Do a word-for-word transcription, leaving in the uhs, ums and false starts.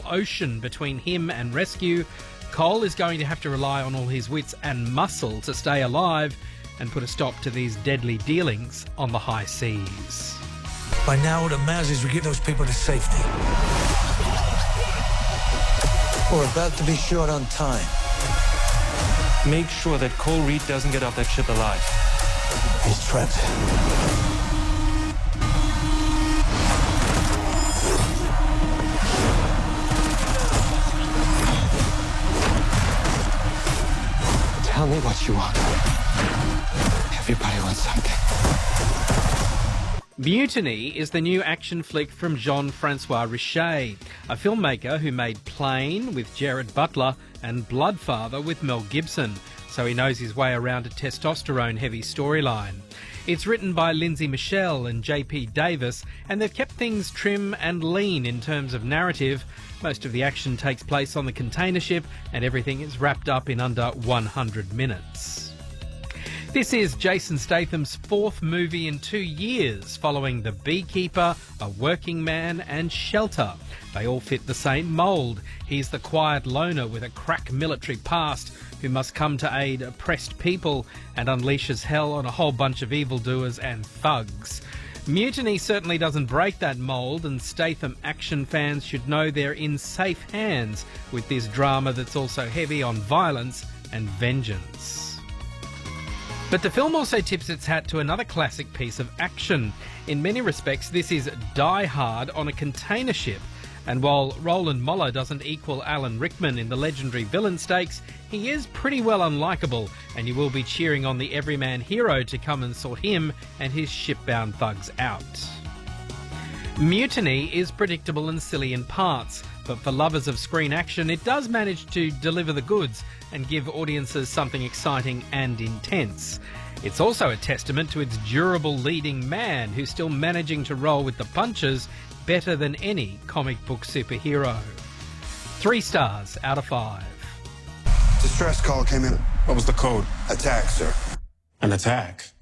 ocean between him and rescue, Cole is going to have to rely on all his wits and muscle to stay alive and put a stop to these deadly dealings on the high seas. By now, what it matters is we get those people to safety. We're about to be short on time. Make sure that Cole Reed doesn't get off that ship alive. He's trapped. Tell me what you want. Everybody wants something. Mutiny is the new action flick from Jean-Francois Richet, a filmmaker who made Plane with Gerard Butler and Bloodfather with Mel Gibson, so he knows his way around a testosterone-heavy storyline. It's written by Lindsay Michelle and J P Davis, and they've kept things trim and lean in terms of narrative. Most of the action takes place on the container ship, and everything is wrapped up in under one hundred minutes. This is Jason Statham's fourth movie in two years, following The Beekeeper, A Working Man and Shelter. They all fit the same mould. He's the quiet loner with a crack military past who must come to aid oppressed people and unleashes hell on a whole bunch of evildoers and thugs. Mutiny certainly doesn't break that mould, and Statham action fans should know they're in safe hands with this drama that's also heavy on violence and vengeance. But the film also tips its hat to another classic piece of action. In many respects, this is Die Hard on a container ship. And while Roland Moller doesn't equal Alan Rickman in the legendary villain stakes, he is pretty well unlikable, and you will be cheering on the everyman hero to come and sort him and his shipbound thugs out. Mutiny is predictable and silly in parts, but for lovers of screen action, it does manage to deliver the goods and give audiences something exciting and intense. It's also a testament to its durable leading man, who's still managing to roll with the punches better than any comic book superhero. Three stars out of five. Distress call came in. What was the code? Attack, sir. An attack?